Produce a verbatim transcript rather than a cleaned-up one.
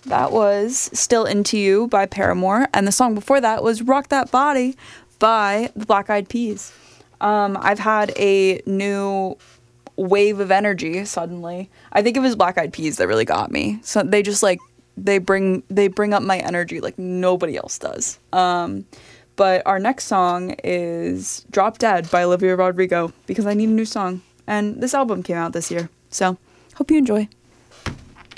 that was Still Into You by Paramore, and the song before that was Rock That Body by the Black Eyed Peas. Um, I've had a new wave of energy suddenly. I think it was Black Eyed Peas that really got me. So they just like they bring they bring up my energy like nobody else does. Um, but our next song is Drop Dead by Olivia Rodrigo because I need a new song, and this album came out this year. So hope you enjoy.